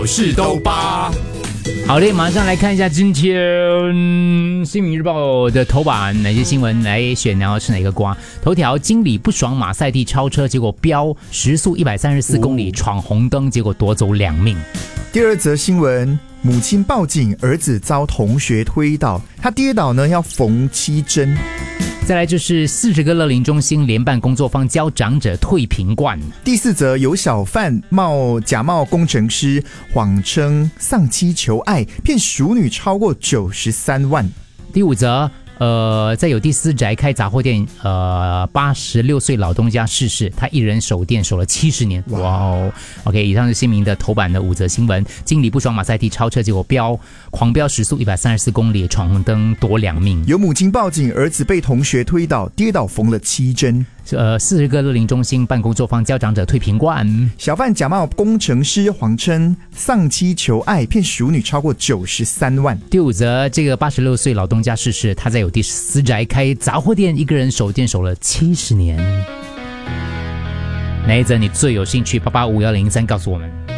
是都八。 好的，马上来看一下今天《新民日报》的头版，哪些新闻来选，然后是哪个瓜？头条：经理不爽马赛蒂超车，结果飙时速134公里，闯红灯，结果夺走2命。 第二则新闻，母亲报警，儿子遭同学推倒，他跌倒呢要缝7针。 再来就是40个乐龄中心联办工作坊教长者退贫灌。 第四则，有小贩假冒工程师，谎称丧妻求爱，骗熟女超过93万。 第五则，在有第4宅开杂货店，86岁老东家逝世，他一人守店守了70年。哇哦 ！OK， 以上是新民的头版的5则新闻。经理不爽马赛蒂超车，结果狂飙时速134公里，闯红灯夺2命。 有母亲报警，儿子被同学推倒，跌倒缝了7针。 40个乐龄中心办工作坊教长者退贫灌。 小贩假冒工程师，谎称丧妻求爱，骗熟女超过93万。 第五则，这个86岁老东家逝世，他在有第4宅开杂货店，一个人守店守了70年。哪一则你最有兴趣？8851013告诉我们。